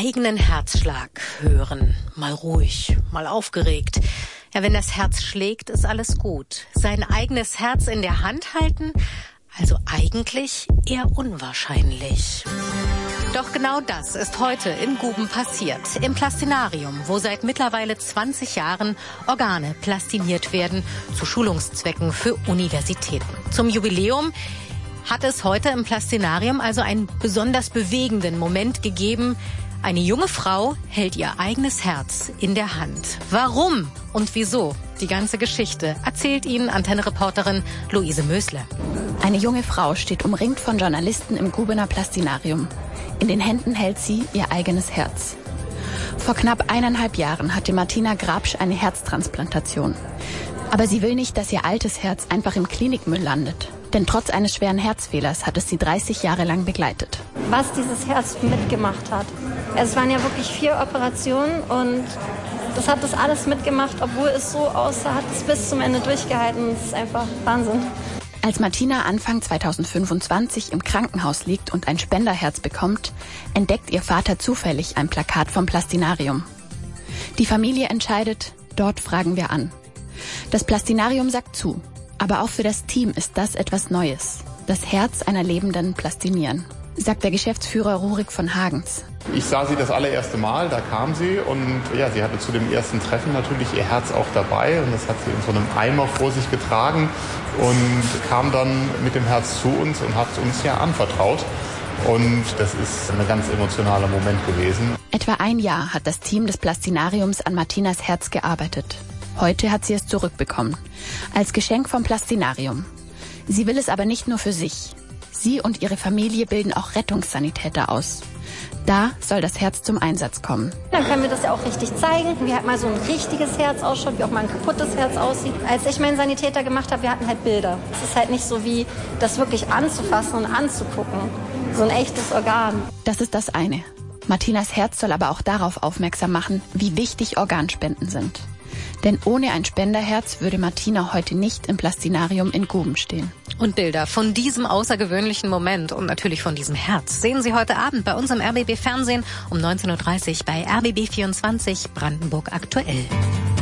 eigenen Herzschlag hören. Mal ruhig, mal aufgeregt. Ja, wenn das Herz schlägt, ist alles gut. Sein eigenes Herz in der Hand halten? Also eigentlich eher unwahrscheinlich. Doch genau das ist heute in Guben passiert. Im Plastinarium, wo seit mittlerweile 20 Jahren Organe plastiniert werden, zu Schulungszwecken für Universitäten. Zum Jubiläum hat es heute im Plastinarium also einen besonders bewegenden Moment gegeben. Eine junge Frau hält ihr eigenes Herz in der Hand. Warum und wieso? Die ganze Geschichte erzählt Ihnen Antenne-Reporterin Luise Mösle. Eine junge Frau steht umringt von Journalisten im Gubener Plastinarium. In den Händen hält sie ihr eigenes Herz. Vor knapp 1,5 Jahren hatte Martina Grabsch eine Herztransplantation. Aber sie will nicht, dass ihr altes Herz einfach im Klinikmüll landet. Denn trotz eines schweren Herzfehlers hat es sie 30 Jahre lang begleitet. Was dieses Herz mitgemacht hat. Es waren ja wirklich 4 Operationen und das hat das alles mitgemacht, obwohl es so aussah, hat es bis zum Ende durchgehalten. Das ist einfach Wahnsinn. Als Martina Anfang 2025 im Krankenhaus liegt und ein Spenderherz bekommt, entdeckt ihr Vater zufällig ein Plakat vom Plastinarium. Die Familie entscheidet, dort fragen wir an. Das Plastinarium sagt zu, aber auch für das Team ist das etwas Neues. Das Herz einer Lebenden plastinieren, sagt der Geschäftsführer Rurik von Hagens. Ich sah sie das allererste Mal, da kam sie und ja, sie hatte zu dem ersten Treffen natürlich ihr Herz auch dabei und das hat sie in so einem Eimer vor sich getragen und kam dann mit dem Herz zu uns und hat uns ja anvertraut. Und das ist ein ganz emotionaler Moment gewesen. Etwa ein Jahr hat das Team des Plastinariums an Martinas Herz gearbeitet. Heute hat sie es zurückbekommen, als Geschenk vom Plastinarium. Sie will es aber nicht nur für sich. Sie und ihre Familie bilden auch Rettungssanitäter aus. Da soll das Herz zum Einsatz kommen. Dann können wir das ja auch richtig zeigen, wie halt mal so ein richtiges Herz ausschaut, wie auch mal ein kaputtes Herz aussieht. Als ich meinen Sanitäter gemacht habe, wir hatten halt Bilder. Es ist halt nicht so wie das wirklich anzufassen und anzugucken. So ein echtes Organ. Das ist das eine. Martinas Herz soll aber auch darauf aufmerksam machen, wie wichtig Organspenden sind. Denn ohne ein Spenderherz würde Martina heute nicht im Plastinarium in Guben stehen. Und Bilder von diesem außergewöhnlichen Moment und natürlich von diesem Herz sehen Sie heute Abend bei uns im RBB Fernsehen um 19.30 Uhr bei RBB 24 Brandenburg aktuell.